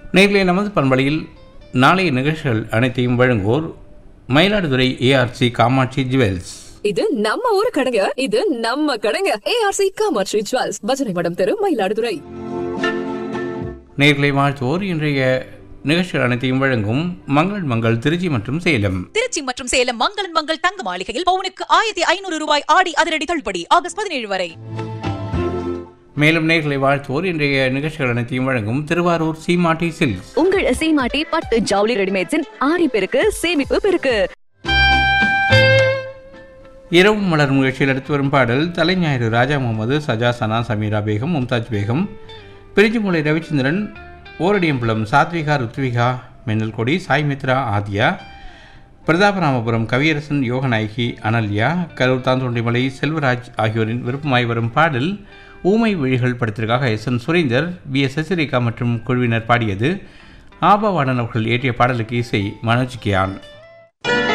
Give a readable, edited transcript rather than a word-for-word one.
நேர்களை நமது பண்பலையில் நாளைய நிகழ்ச்சிகள் அனைத்தையும் வழங்குவோர் மயிலாடுதுறை ஏஆர்சி காமாட்சி ஜுவல்ஸ். இது நம்ம ஊரு கடைங்க, இது நம்ம கடைங்க. ஏஆர்சி காமாட்சி ஜுவல்ஸ், பஜனை மடம் தெரு, மயிலாடுதுறை. நேர்களை வாழ்த்துவோர் இன்றைய நிகழ்ச்சிகள் அனைத்தையும் வழங்கும் மங்கள் திருச்சி மற்றும் சேலம். திருச்சி மற்றும் சேலம் மங்கள் தங்க மாளிகையில் பவுனுக்கு 1500 ரூபாய் ஆடி அதிரடி தள்ளுபடி ஆகஸ்ட் 17 வரை. மேலும் நேர்களை வாழ்த்துவோர் இன்றைய நிகழ்ச்சிகள் அனைத்தையும் வழங்கும் திருவாரூர் சீமாட்டி சில்க்ஸ். உங்கள் சீமாட்டி பட்டு ஜவுளி ரெடிமேட்ஸின் ஆடி பெருக்கு சேமிப்பு பெருக்கு. இரவு மலர் நிகழ்ச்சியில் எடுத்து வரும் பாடல் தலைஞாயிறு ராஜா முகமது, சஜா சனா, சமீரா பேகம், மும்தாஜ் பேகம், பிரிஞ்சுமூலை ரவிச்சந்திரன், ஓரடியம்புலம் சாத்விகா, ருத்விகா, மின்னல் கொடி, சாய் மித்ரா, ஆதியா, பிரதாபராமபுரம் கவியரசன், யோகநாயகி, அனல்யா, கரூர் தாந்தோண்டிமலை செல்வராஜ் ஆகியோரின் விருப்பமாய் வரும் பாடல் ஊமை விழிகள் படத்திற்காக எஸ்.என். சுரேந்தர், பி.எஸ். சசிரேகா மற்றும் குழுவினர் பாடியது. ஆபாவாணன் அவர்கள் இயற்றிய பாடலுக்கு இசை மனோஜ் கியான்.